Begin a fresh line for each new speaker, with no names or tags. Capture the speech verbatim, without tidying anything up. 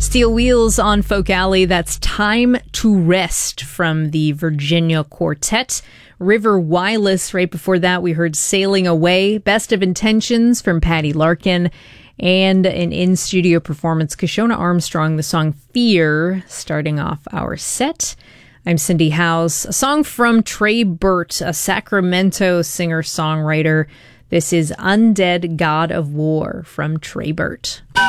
Steel Wheels on Folk Alley. That's Time to Rest from the Virginia Quartet. River Wireless. Right before that, we heard Sailing Away. Best of Intentions from Patty Larkin. And an in-studio performance, Kashona Armstrong, the song Fear, starting off our set. I'm Cindy Howes. A song from Trey Burt, a Sacramento singer-songwriter. This is Undead God of War from Trey Burt.